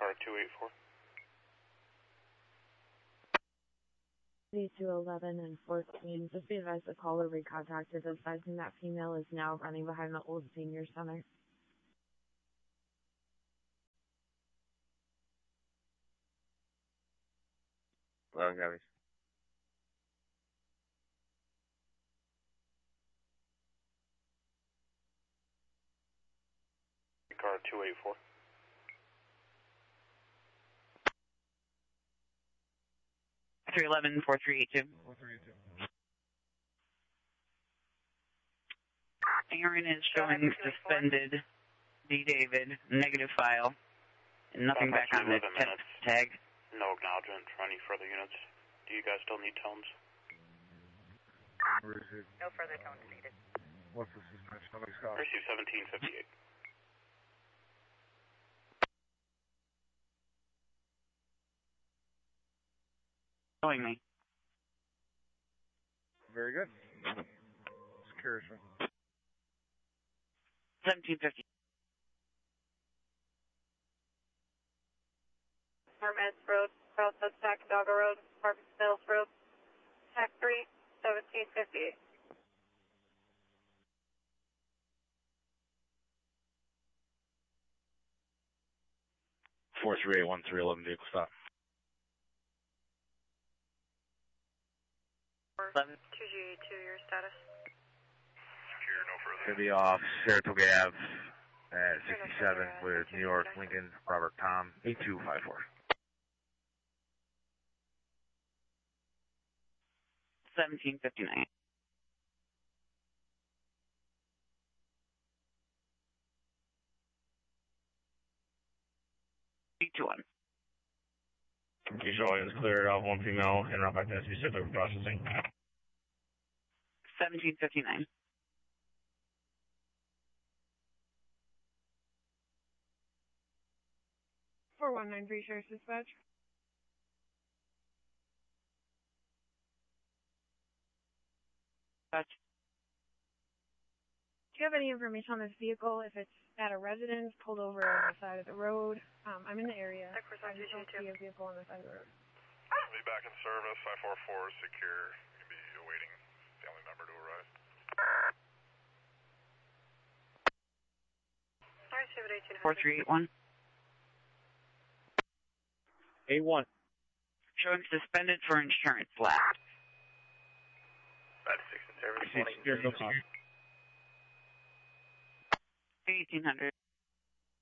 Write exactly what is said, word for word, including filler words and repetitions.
car two eight four. three two eleven and fourteen. Just be advised the caller recontacted advising that female is now running behind the old senior center. Hello, Gabby. Car two eight four. three eleven, four three eight two. four three eight two. Aaron is showing suspended. D. David, negative file. And nothing back on the test tag. No acknowledgement for any further units. Do you guys still need tones? No further tones needed. What's the suspension? Nobody's got it. Receive seventeen fifty-eight. Showing me. Very good. Just curious. seventeen fifty. Armets Road, Southwest Sacandaga Road, Marcus Mills Road, Tac three, seventeen fifty-eight. four three eight one three eleven vehicle stop. eleven. two G two, your status? Secure, no further. Gonna be off Saratoga Ave at sixty-seven with New York Lincoln Robert Tom eight two five four. seventeen fifty-nine. three two one. Okay, showing is cleared off one female and route back to S B Civic processing. seventeen fifty-nine. four one nine three, Sheriff's Dispatch. Touch. Do you have any information on this vehicle? If it's at a residence, pulled over on the side of the road? Um, I'm in the area. I just don't see a vehicle on the side of the road. We'll be back in service. five four four secure. You can be awaiting family member to arrive. four three eight one. A one. Showing suspended for insurance lapse. That's six in service. Secure, no call. eighteen hundred.